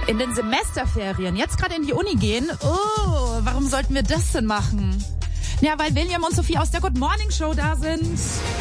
In den Semesterferien, jetzt gerade in die Uni gehen. Oh, warum sollten wir das denn machen? Ja, weil William und Sophie aus der Good Morning Show da sind.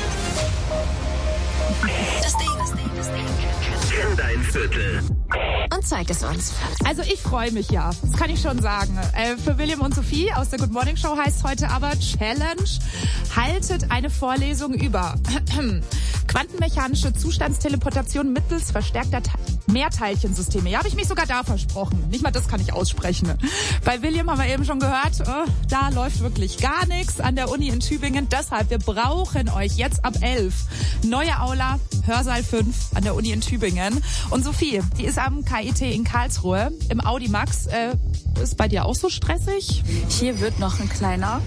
Das Ding. Kenn dein Viertel. Und zeig es uns. Also ich freue mich ja, das kann ich schon sagen. Für William und Sophie aus der Good Morning Show heißt heute aber Challenge. Haltet eine Vorlesung über quantenmechanische Zustandsteleportation mittels verstärkter Mehrteilchensysteme. Ja, habe ich mich sogar da versprochen. Nicht mal das kann ich aussprechen. Bei William haben wir eben schon gehört, da läuft wirklich gar nichts an der Uni in Tübingen. Deshalb, wir brauchen euch jetzt ab 11. Neue Aula, Hörsaal 5 an der Uni in Tübingen. Und Sophie, die ist am KIT in Karlsruhe im Audimax. Ist bei dir auch so stressig? Hier wird noch ein kleiner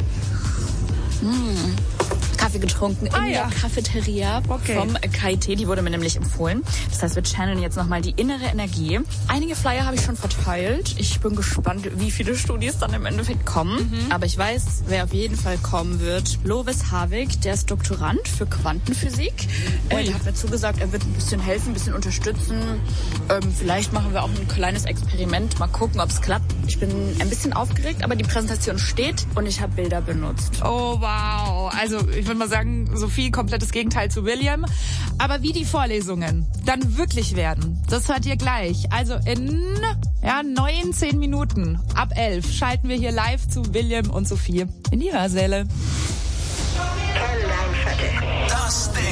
Kaffee getrunken in der Cafeteria vom KIT. Die wurde mir nämlich empfohlen. Das heißt, wir channeln jetzt nochmal die innere Energie. Einige Flyer habe ich schon verteilt. Ich bin gespannt, wie viele Studis dann im Endeffekt kommen. Aber ich weiß, wer auf jeden Fall kommen wird. Lovis Havig, der ist Doktorand für Quantenphysik. Der hat mir zugesagt, er wird ein bisschen helfen, ein bisschen unterstützen. Vielleicht machen wir auch ein kleines Experiment. Mal gucken, ob es klappt. Ich bin ein bisschen aufgeregt, aber die Präsentation steht und ich habe Bilder benutzt. Oh, wow. Also ich würde mal sagen, Sophie, komplettes Gegenteil zu William. Aber wie die Vorlesungen dann wirklich werden, das hört ihr gleich. Also in 19 Minuten ab 11 schalten wir hier live zu William und Sophie in die Hörsäle. Kenn dein Viertel. Das Ding.